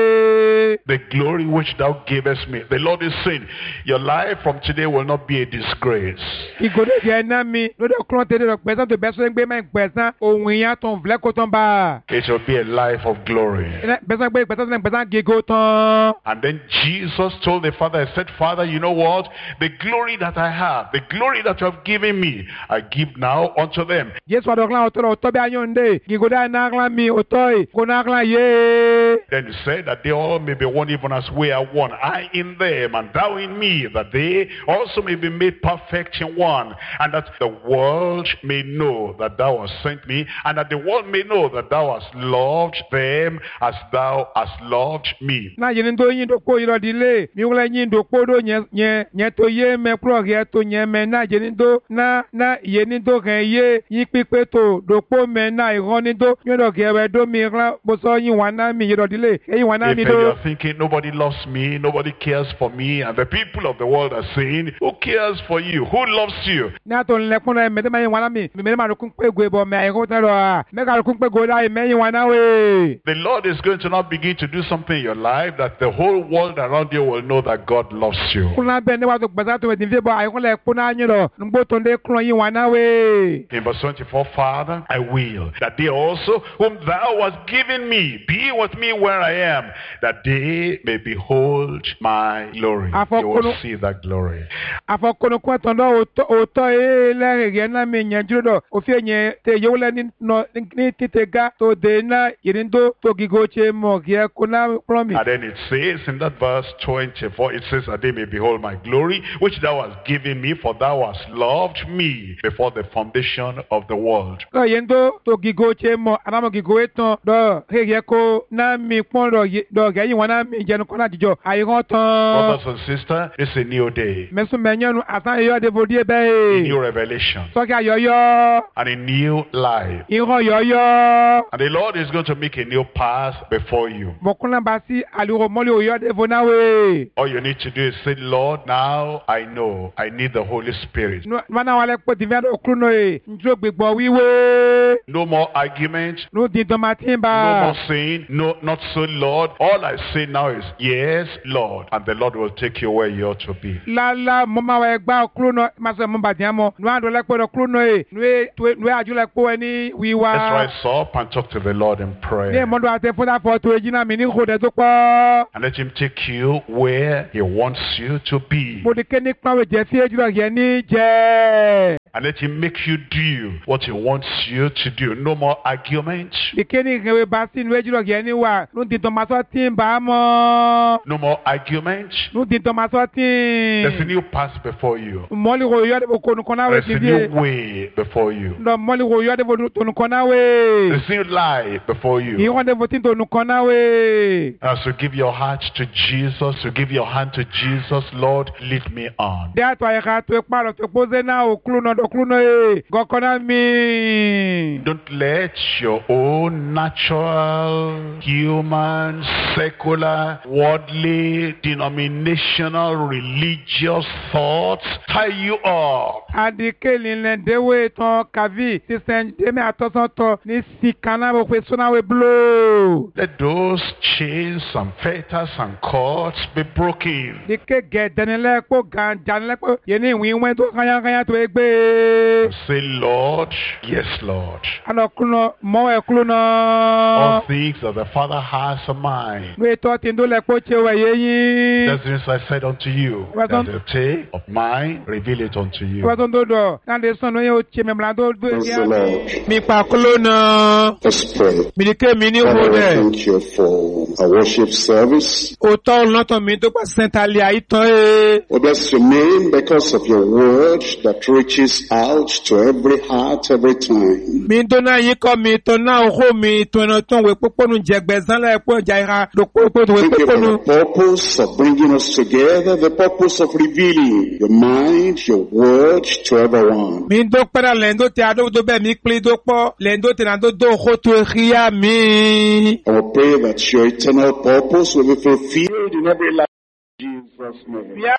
yé. The glory which thou gavest me. The Lord is saying, your life from today will not be a disgrace. Ìgòdè yẹ náà mi lórí ọkùnrin tẹ̀lé lọ gbẹ̀sán tó bẹ́sọ̀ ń gbé mẹ́ gbẹ̀sán ohun ìyá tó ń filẹ̀ kó tán bá. It will be a life of glory. Bẹ́sán gbé gbẹ̀sán gígó tán. And then Jesus told the Father, he said, Father, you know what? The glory that I have, the glory that you have given me, I give now unto them. Jésù àdọ̀kúnlá ọ̀tọ̀ ọ̀tọ̀ bí ayọ̀ǹde ìgòdè náà mi ọ̀tọ̀ yìí kò náà yé. Then he said that they all may be one even as we are one. I in them and thou in me, that they also may be made perfect in one. And that the world may know that thou hast sent me, and that the world may know that thou hast loved them as thou hast loved me. Náà yìí ní tó yín dòkó ìrọ̀dílé mi wúlẹ̀ yín dòkó dó yẹn tó yé mẹ́ kúrọ̀ yẹ tó yẹn mẹ́ náà yìí ní tó náà yìí ní tó kẹ́ yé yín pípé tó dòkó mẹ́ náà ìrọ̀ ní tó yín dọ̀ kẹ́ rẹ̀ dó mi rán bó sọ yín wà náà mi ìrọ̀dílé èyí wà náà mi If dó. you're thinking nobody loves me, nobody cares for me, and the people of the world are saying, who cares for you? Who loves you? Ní àtò ńlẹ̀kùn náà mẹ́tẹ́ máa yín wà náà mi mẹ́tẹ́ máa lókun pé gbé bọ̀ mẹ́ àyẹ̀kọ́ tẹ́ lọ à mẹ́ka lókun pé gbó láì mẹ́yìn wà náà wé. The Lord is going to now begin to do something in your life that the whole world around you will know that God loves you. Kúnlá bẹ́ẹ̀ ní wàá tó gbẹ̀sán tó ẹ̀dín fi bọ̀ àyẹ̀kọ́ lẹ̀kùn náà yín lọ nígbó tó ń dé kúnlọ́ yín wà náà wé. In verse 24, Father, I will that they also whom thou hast given me be with me where I am, that they may behold my glory. You will see that glory. Àfọkùnrin ẹ̀tàn dọ̀ òótọ́ ẹlẹ́rìí náà mi yẹn dúró dọ̀ òfin yẹn tẹ yẹ́wò lẹ́ ní títẹ̀ ga tó dé náà yìí tó gígó ṣe mọ̀ kí ẹ kó náà kúrọ̀ mi. And then it says in that verse 24, it says that they may behold my glory, which thou hast given me, for thou hast loved me before the foundation of the world. Lọ yẹn tó gígó ṣe mọ̀ àdámọ̀ gígó ẹ̀tàn dọ̀ kéèké kó náà mi mi pon do ge yi wona mi je nu kona jijo ayi gon tan. Brothers and sisters, it's a new day. Mesu menyanu asan yo de vodie A be. new revelation. So ka yoyo. And a new life. Iho yoyo. And the Lord is going to make a new path before you. Mokuna basi aluro moli oyo de vonawe. All you need to do is say, Lord, now I know I need the Holy Spirit. Wana wale po divya okruno e. Njo gbegbo wiwe. No more argument. No di No domatimba. more saying, no, not so, Lord. All I say now is, yes, Lord. And the Lord will take you where you ought to be. La mama wa egba okruno masa mba diamo. Nwa do le po okruno e. Nwe aju le po eni wiwa. Let's rise up and talk to the Lord in Ne prayer. mondo ate foda foto ejina mi ni khode to po. And let Him take you where He wants you to be. Mo de keni pawe je fi ejura ye ni je. And let Him make you do what He wants you to do. No more argument. De keni rewe basi nwe ejura ye ni wa. Nu di to maso timba mo. No more argument. Nu di to maso tim. There's a new path before you. Moli ro yo de ko nu kona we There's a ti. new way before you. No moli ro yo de to nu kona we. There's a new life before you. Iho de votin to nu kona we. As you give your heart to Jesus, you give your hand to Jesus, Lord, lead me on. De atwa ya ka to pa lo to pose na okruno e. Go kona mi. Don't let your own natural, human, secular, worldly, denominational, religious thoughts tie you up. Adikeli le dewe ton kavi si sen demi atosan to ni sikana bo pe sona we blow. Let those chains and fetters and cords be broken. Dike ge denele ko gan janele ko yeni winwen to kanya to egbe. Say, Lord, yes, Lord. Ano kuno mo e kuno. All things that the Father has are mine. We to tindo le ko chewe yeyin. That's the reason I said unto you, that the day of mine, reveal it unto you. Wa ton do do. Na de son no ye o che me mla do do Praise the Lord. mi pa kulo na. Let's pray. Mi ke mi ni Father, ho I de. thank you for our worship service. O to lo to mi to pa Saint Ali aitan e. We bless your name because of your word that reaches out to every heart every time. Mi do na yin ko mi to na o mi to na ton we poponu jegbezan la epo jaira do popo we Thank you for poponu. the purpose of bringing us together, the purpose of revealing your mind, your word to everyone. Mi do para lendo te ado do be mi pli do po lendo te na do ho to ria mi. I will pray that your eternal purpose will be fulfilled in every life. In Jesus' name. Bia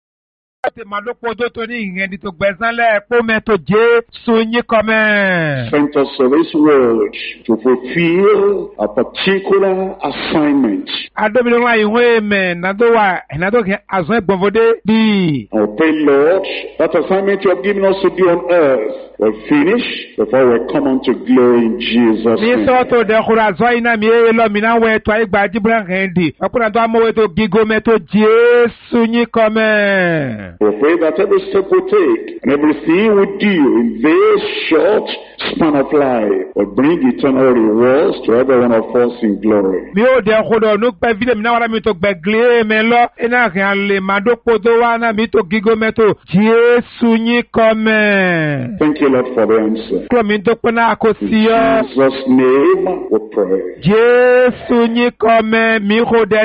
te ma do po do to ni yen di to gbezan la epo me to je so yin come. Sent us to this world to fulfill a particular assignment. Ado mi wa iwe me na do ke azon gbonvode di. I pray, Lord, that assignment you have given us to do on earth will finish before we come unto glory in Jesus' Mi name. so to de khura zo ina mi e lo mi na we to igba dibran rendi. Akuna to amowe to gigo me to Jesu yin come. We pray that every step we take and everything we do in this short span of life will bring eternal rewards to every one of us in glory. Mi o de khodo nu pe vide mi na wala mi to gbegle me lo ina kan le ma do podo wa na mi to gigo me to Jesu yin come. Thank you, Lord, for the answer. Klo mi do pona In akosiyo Jesus' name we pray. Jesu yin come mi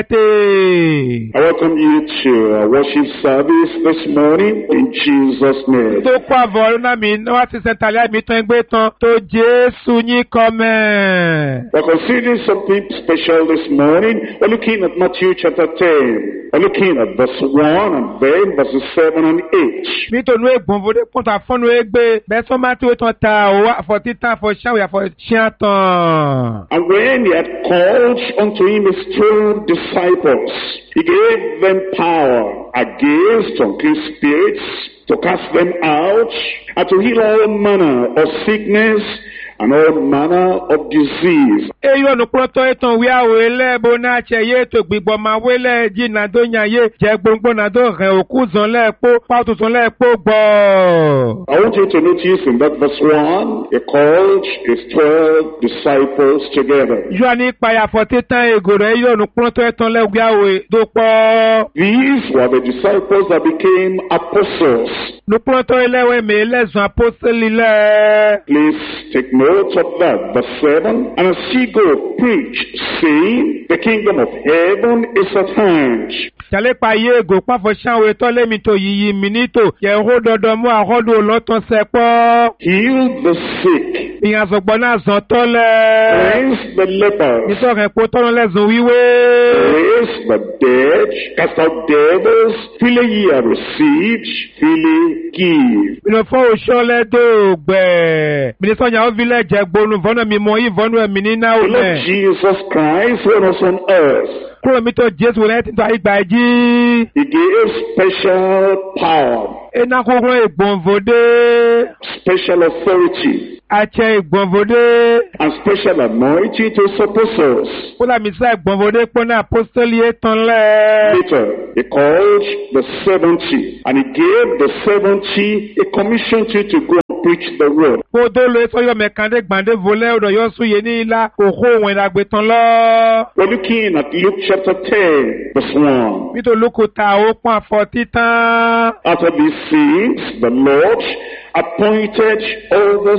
khodete. I welcome you to our worship service this morning in Jesus' name. To kwa volo na mi no ati sentalia mi to egbe tan to Jesu yin come. We're considering something special this morning. We're looking at Matthew chapter 10. We're looking at verse 1 and then verses 7 and 8. Mi to nu egbon vode ponta fonu egbe be so ma ti ton ta o for titan for shan we for chiatan. And when he had called unto him his 12 disciples, he gave them power against unclean spirits to cast them out and to heal all manner of sickness and all manner of disease. Eyo nu proto eton wi awele bo na che ye to gbigbo ma wele ji na do nya ye je gbongbo na do ren oku zon le po pa to zon le po gbo. I want you to notice in that verse 1, he called his 12 disciples together. Yo ani pa ya for titan egoro eyo nu proto eton le wi awe do po. These were the disciples that became apostles. Nu proto elewe me le zon apostoli le. Please take note of that. Verse 7, and as ye go, preach, saying, the kingdom of heaven is at hand. Chale pa ye go pa fo shanwe to le mi to yiyi minito ye ho dodo mu ahodo loton sepo. Heal the sick. Ìyàn sọ̀gbọ́n náà sàn tọ́lẹ̀. Cleanse the lepers. Nítorí ẹ̀pọ̀ tọ́nà lẹ́sùn wíwé. Raise the dead. Cast out devils. Freely ye have received. Freely give. Ìnà fọ́ òṣọ́lẹ̀ dògbẹ̀. Mínísọ̀ yàwó vilẹ̀ jẹ́ gbónú fọ́nà mímọ́ ìfọ́nù ẹ̀mí nínú The ọ̀lẹ̀. Lord Jesus Christ when was on earth. Kúrò mi tó Jésù rẹ̀ ti tọ́ ìgbà jí. He gave special power. Iná kúrò ìgbòǹvòdé. Special authority. Àṣẹ ìgbòǹvòdé. And special anointing to his apostles. Kúrò mi sá ìgbòǹvòdé pọ́nà apostoli ètàn lẹ̀. Later, he called the 70, and he gave the 70 a commission to go and preach the word. Kódó lo sọ́yọ́ mẹ́kàndé gbàndé volẹ́ ọ̀dọ̀ yọ sún yé ní ilá òkú òun ìdàgbé tán lọ. We're looking at Luke chapter 10, verse 1. Nítorí olóko ta ó pọ́n àfọ̀ títán. After these things, the Lord appointed over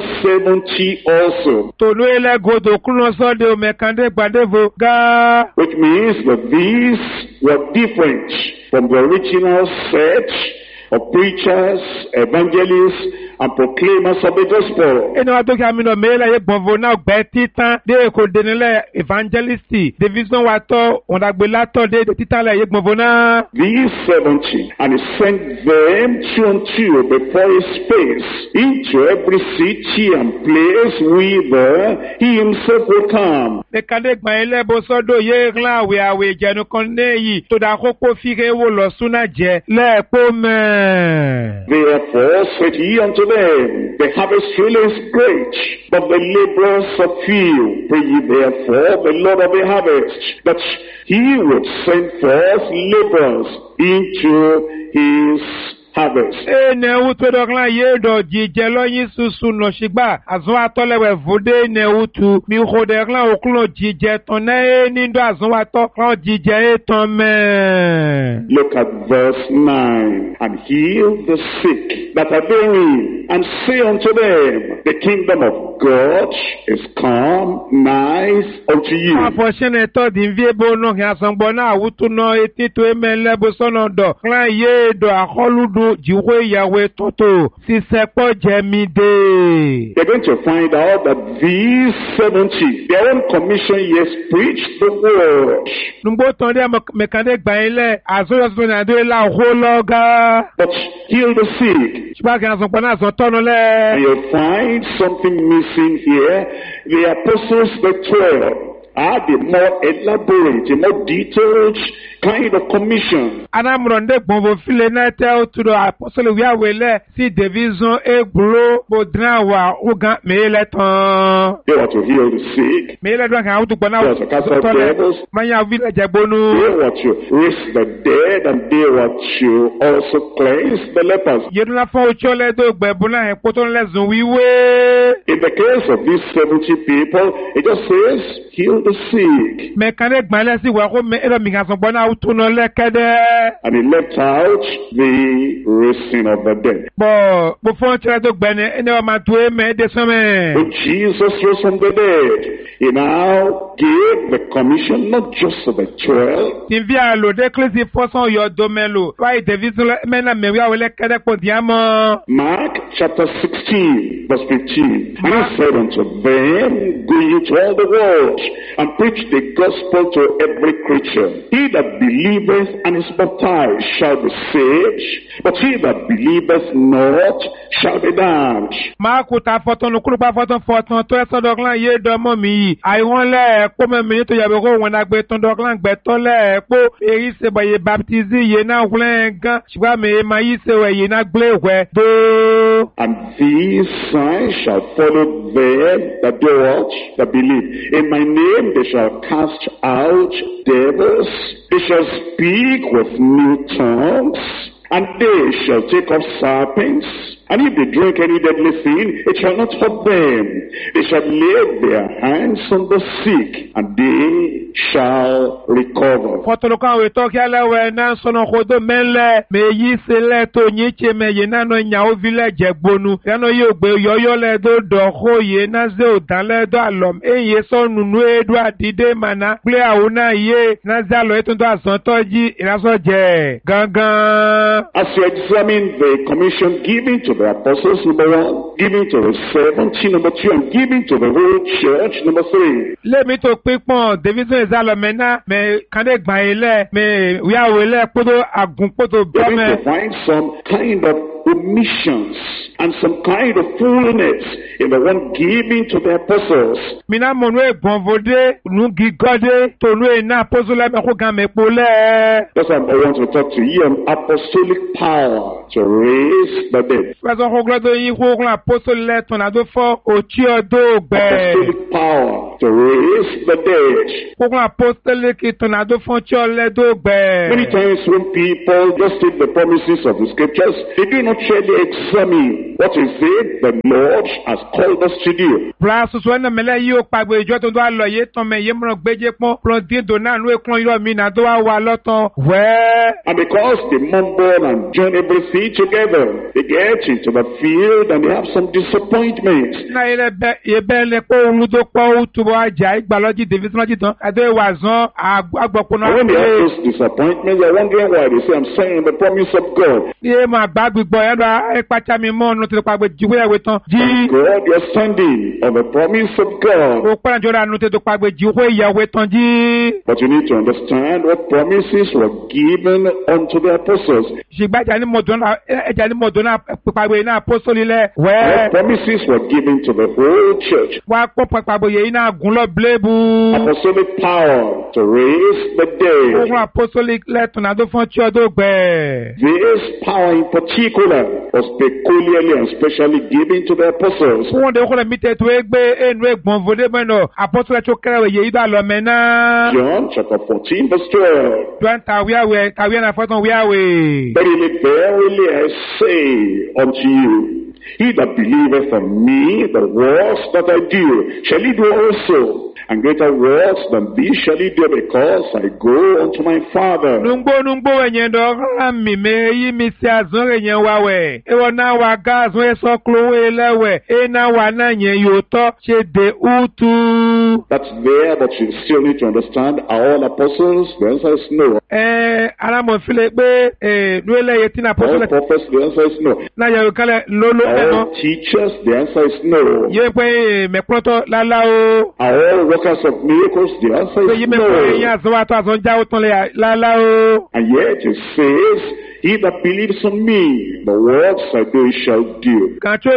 70 also. Tòlú ẹlẹ́gòdò kúrò sọ́dẹ̀ mẹ́kàndé gbàndé vo gá. Which means that these were different from the original set of preachers, evangelists, and proclaimers of the gospel. Ẹni wá tó kí amínà mẹ́lẹ̀ yẹ gbọ̀nvò náà gbẹ́ títán dé èkó dénilẹ̀ evangelisti division wa tọ́ òǹdàgbé látọ̀ dé títán lẹ̀ yẹ gbọ̀nvò náà. These 70, and he sent them two and two before his face into every city and place whither he himself will come. Mẹ́kàndé gbọ̀n ilé bó sọ́dọ̀ yé ńlá àwẹ̀ ìjẹnu kan léyìí tó dà kókó fíre wò lọ súná jẹ lẹ́ẹ̀pọ̀ mẹ́. Therefore said he unto them, the harvest really is great, but the laborers are few. Pray ye therefore the Lord of the harvest, that he would send forth laborers into his harvest. Ẹnẹ̀wù tó dọ̀klan yé dọ̀ jíjẹ lọ́yìn susu nọ̀ṣìgbà àzún atọ́lẹ̀wẹ̀ fòdé ẹnẹ̀wù tu mi kò dẹ̀klan òkúlọ̀ jíjẹ tán náà nídọ̀ àzún atọ́ kan jíjẹ ètàn mẹ́. Look at verse 9. And heal the sick that are therein, and say unto them, the kingdom of God is come nigh unto you. Àfọ̀ṣẹ́nẹ̀ tọ́ di ń fi ebo náà kí àsọ̀gbọ́n náà àwùtú náà etí tó ẹ̀mẹ́ lẹ́bù sọ́nà dọ̀ klan yé dọ̀ àkọlùdù jìwé ìyàwó tọ́tò sísẹ́pọ̀ jẹ́mi dé. You're going to find out that these 70, their own commission, yes, preach the word. Nùgbò tán dé mẹ̀kàndé gbà yín lẹ̀ àzọ́yọ̀sọ̀ ní àdó ilá òhó lọ́gá. But heal the sick. Ṣùgbọ́n kí àsọ̀gbọ́n náà sọ tọ́nu lẹ̀. And you'll find something missing here. The apostles, the 12, are the more elaborate, the more detailed kind of commission. Anamronde gbọ̀nvò file náà tẹ́ ó tu dọ̀ àpọ́sọ̀lẹ̀ wíwáwé lẹ̀ sí division égbúrò bòdìrán wà ọ̀gán mẹ́lẹ̀ tán. They were to heal the sick. Mẹ́lẹ̀ dùn kàn áwùtú gbọ́n náà They were to cast out tọ́lẹ̀ devils. mayà wílẹ̀ jẹ́ gbónú. They were to raise the dead, and they were to also cleanse the lepers. Yédúnlá fún ojú ọlẹ́dọ̀ gbẹ̀bùn náà ẹ̀kọ́ tó ń lẹ́sùn wíwé. In the case of these 70 people, it just says, heal the sick. Mẹ̀kànnì gbàlẹ́ sí wà kó ẹ̀rọ mìíràn sọ̀gbọ́n náà ó tún lọ lẹ́kẹ́dẹ́. And he left out the raising of the dead. Bọ̀ bó fún ọ̀tí ẹ̀dọ̀ gbẹ̀ni ẹni wọ́n máa tó ẹ̀mẹ́ ẹ̀dẹ̀ sọ́mẹ̀. When Jesus rose from the dead, he now gave the commission not just to the 12, Tí fi àlòdé kílísì fọ́sán ọ̀yọ́ domẹ́lò wáyé division mẹ́nà mẹ́wí àwọn lẹ́kẹ́dẹ́ pọ̀ díẹ̀ mọ́. Mark chapter 16, verse 15. And he said unto them, go ye to all the world, and preach the gospel to every creature. He that believeth and is baptized shall be saved, but he that believeth not shall be damned. Máàkù ta fọ́tọ́nù kúrúpá fọ́tọ́n tó ẹ sọ́dọ̀klan yé dọ́mọ́ mi yìí. Àìwọ́n lẹ́ẹ̀kọ́ mẹ́mi ní tó yàgbé kó wọn àgbẹ̀ tán dọ́klan gbẹ̀tọ́ lẹ́ẹ̀kọ́. Èyí ṣe bọ̀ yé baptizi yé náà wúlẹ̀ gan. Ṣùgbọ́n mi máa yí ṣe wẹ̀ yé náà gbé wẹ̀ dó. And these signs shall follow them that do what? That believe. In my name they shall cast out devils. They shall speak with new tongues. And they shall take up serpents. And if they drink any deadly thing, it shall not hurt them. They shall lay their hands on the sick, and they shall recover. Fotolokan we to kiala we na sono khodo menle me yi sele to nyiche me ye na no nyawo village gbonu ya no yo gbe yoyo le do kho ye na ze o dan le do alom ye so nunu edu adide mana ple awuna ye na za lo etun do asan toji iraso je gangan. As you examine the commission given to the apostles, number 1, given to the 70, number 2, and given to the whole church, number 3. Let me to pipon division ezalo mena me kande gban ile me ya wele podo agun podo You're going to find some kind of omissions and some kind of fullness in the one given to the apostles. Mina monwe bonvode nu gigode to nu na apostle me ko gan me pole. That's why I want to talk to you on apostolic power to raise the dead. Faso ko glodo yin ko ko apostle le ton ado fo ochi odo gbe. Apostolic power to raise the dead. Ko ko apostolic ton ado fo chi ole do gbe. Many times when people just take the promises of the scriptures, they do not really examine what is it the Lord has called us to do. Place so na mele yi o pagbe ijo to do alo ye ton me ye mo gbeje pon pro din do na nu e klon yo mi na do wa loton we. And because they mumble and join everything together, they get into the field and they have some disappointments. Na ile be ye be le po unu do po utubo aja igbaloji David loji ton ado wa zon agbopo na. When they have those disappointments, they're wondering why they say, I'm saying the promise of God. Ye ma gbagbo e do e pacha mi mo nu ti pagbe jiwe ewe ton ji. God, you're standing on the promise of God. O pa jora nu ti do pagbe jiwe yawe ton ji. But you need to understand what promises were given unto the apostles. Shigba jani modona jani modona pagbe na apostle ile we. What promises were given to the whole church. Wa po pagbe ye na gun lo blebu. Apostolic power to raise the dead. O apostolic le ton ado fon chi odo gbe. This power in particular was peculiarly and specially given to the apostles. Wọ́n de kó lè mi tètè egbe enu egbon vode mẹ́nà apostole tó kẹ́rẹ́ yẹ idà lọ mẹ́nà. John chapter 14 verse 12. John kàwé na fọ́tàn wíyàwé. Verily, verily I say unto you, he that believeth on me, the works that I do, shall he do also. And greater works than these shall he do, because I go unto my Father. Nungbo wenye do rami me yi mi si azon renye wawe. Ewo na wa gaz we so klowe lewe. E na wa na nye yoto che de utu. That's there, but you still need to understand, are all apostles? The answer is no. Alamon file pe nuele yetina apostole. All prophets? The answer is no. Na ya kale lolo All teachers? The answer is no. Ye pe me pronto lala o. Are all workers of miracles? The answer is no. And yet it says, he that believes on me, the works I do shall do.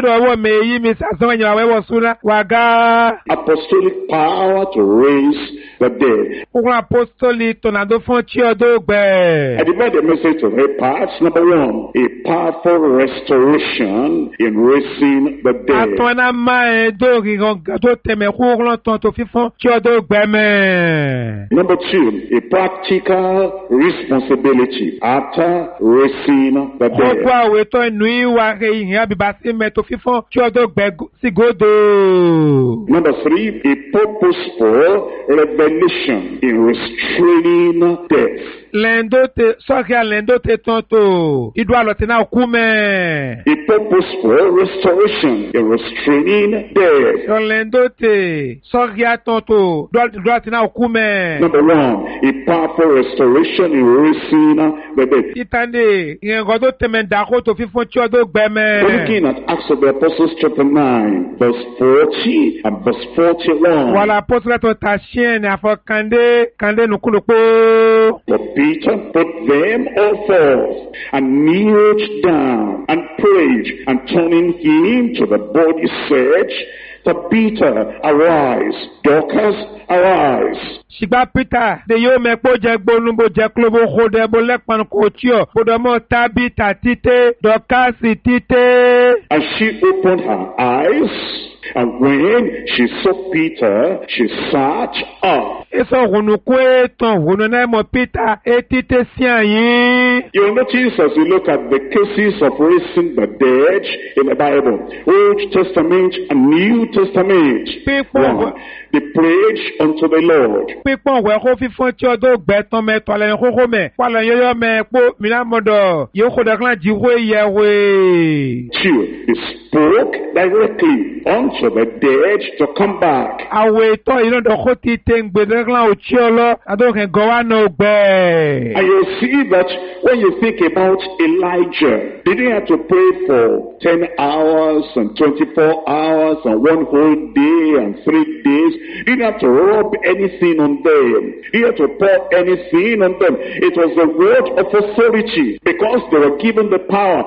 Apostolic power to raise the dead. I divide the message to three parts. Number 1, a powerful restoration in raising the dead. Number 2, a practical responsibility after raising the dead. Number 3, a purposeful revelation in restraining death. A purposeful restoration in restraining death. Number 1, a powerful restoration in raising the dead. Looking at Acts of the Apostles chapter 9, verse 40 and verse 41. But Peter put them all forth and kneeled down and prayed, and turning him to the body said, Tabitha, arise. Dorcas, arise. Shigba Peter, de yo me po je gbonumbo je klobo khode bo lekpan ko tio, bodomo Tabitha tite, Dorcas tite. And she opened her eyes, and when she saw Peter, she sat up. Eso hunu kwe ton hunu na mo Peter etite sian yin. You'll notice as you look at the cases of raising the dead in the Bible, Old Testament and New Testament. One, they prayed unto the Lord. Two, they spoke directly unto the dead to come back. And you'll see that when you think about Elijah, they didn't have to pray for 10 hours and 24 hours and 1 whole day and 3 days. He didn't have to rub anything on them. He had to pour anything on them. It was the word of authority because they were given the power.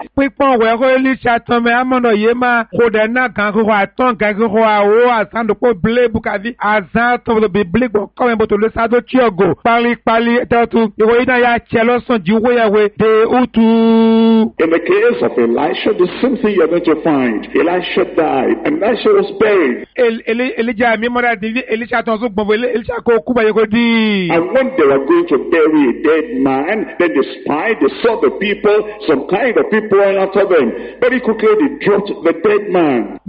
In the case of Elisha, the same thing you're going to find. Elisha died and Elisha was buried. And when they were going to bury a dead man, then they spied, they saw the people, some kind of people ran after them. Very quickly they dropped the dead man.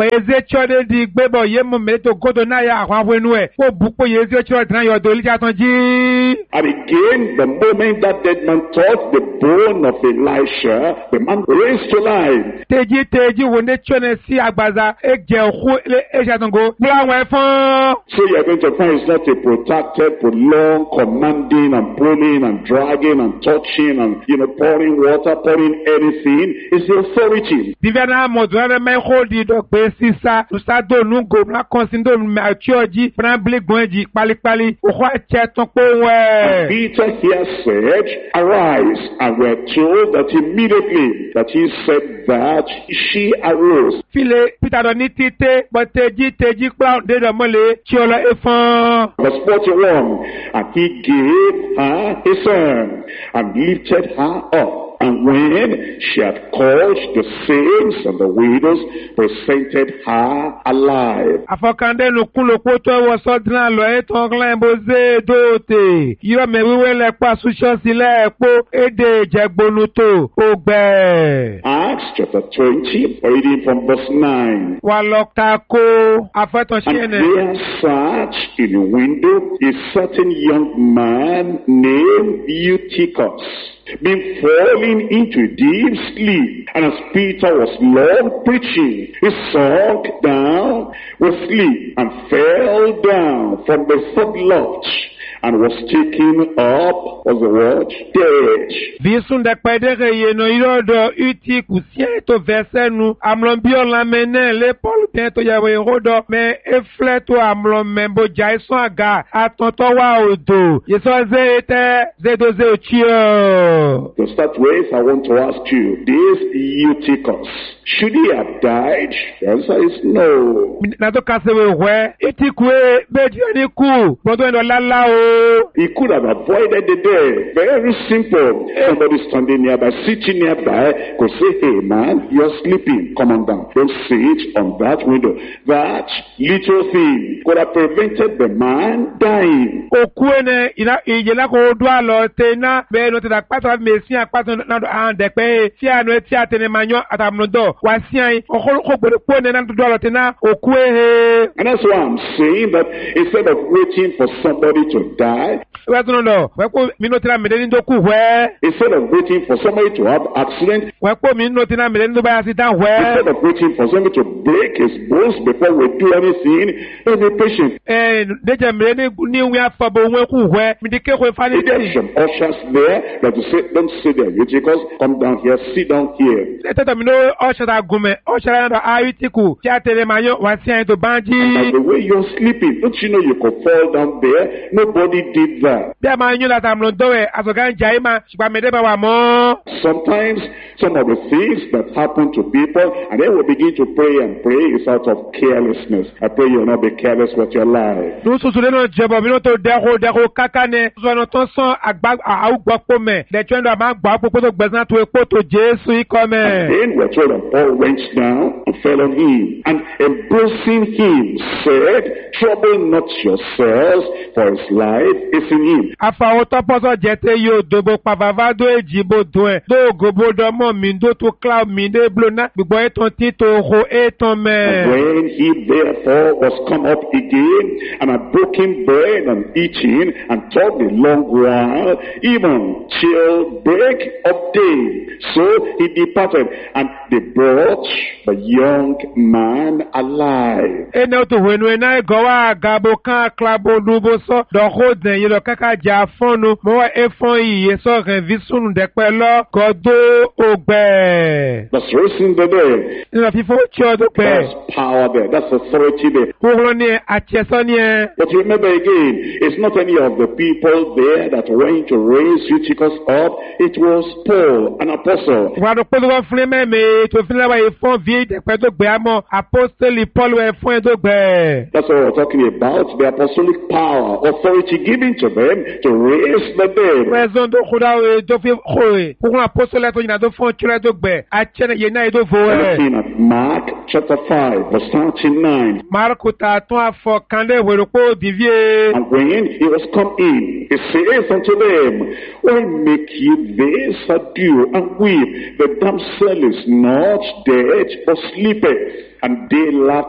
And again, the moment that dead man touched the bone of Elisha, the man raised to life. So you're going to find it's not a protracted, prolonged, commanding and pulling and dragging and touching and, pouring water, pouring anything. It's the authority. Peter here said, arise, and we're told that immediately that he said that she arose. Verse 41, and he gave her his son and lifted her up. And when she had called the saints and the widows, presented her alive. Acts chapter 20, reading from verse 9. And there sat in a window a certain young man named Eutychus, being fallen into deep sleep. And as Peter was long preaching, he sunk down with sleep and fell down from the third loft and was taken up, was the word, dead. To start with, I want to ask you, this Eutychus, should he have died? The answer is no. He could have avoided the death. Very simple. Somebody standing nearby, sitting nearby, could say, hey man, you're sleeping. Come on down. Don't sit on that window. That little thing could have prevented the man dying. And that's why I'm saying that instead of waiting for somebody to die, instead of waiting for somebody to have accident, instead of waiting for somebody to break his bones before we do anything, let's be patient. There's some ushers there that will say, don't sit there, Eutychus, come down here, sit down here. And by the way you're sleeping, don't you know you could fall down there? Nobody did that. Sometimes some of the things that happen to people, and then we begin to pray and pray, is out of carelessness. I pray you'll not be careless with your life. Then we're told that Paul went down and fell on him, and embracing him said, Trouble not yourselves, for his life is in him. Afawo tọpọsọ jẹte yóò dobo pavavado ejibo dùn do gobo dọmọ mi do to cloud mi de blona gbogbo etan tito ho etan mẹ. When he therefore was come up again, and had broken bread and eaten, and talked a long while, even till break of day, so he departed, and they brought the young man alive. Ene to wenu ena egowa gabo kan klabo dubo so dọ̀kọ́ dẹ̀ yìí lọ kẹ́kẹ́ jà fọ́nu mọ́ ẹ̀fọ́n yìí sọ rẹ̀ fi sùn dẹ̀pẹ́ lọ gọ́dọ̀ ògbẹ́. That's raising the dead. Nínú fífọ́ tí ọdún pẹ́. That's power there. That's authority there. Kúrò ní àtiẹ̀sọ́ ní ẹ. But remember again, it's not any of the people there that went to raise Eutychus up. It was Paul, an apostle. Ìwádìí pé wọ́n fún mẹ́mẹ́ tó fi lẹ́wọ̀ ìfọ́n fi ìdẹ̀pẹ́ tó gbé àmọ́ apostoli Paul ẹ̀fọ́n ẹ̀ tó gbẹ́. That's what we're talking about, the apostolic power, authority given to them to raise the dead. Raison tó kúrò tó fi kúrò. Kúrò apostoli tó yìnbọn tó fún kílẹ̀ tó gbẹ́. Àtiẹ̀nẹ̀ yẹn náà tó fò ẹ̀. Looking at Mark chapter 5, verse 39. Marku ta tún afọ kandé wèrè pé ó dìvíye. And when he was come in, he saith unto them, why make ye this ado and weep? The damsel is not dead, but sleepeth. And they laughed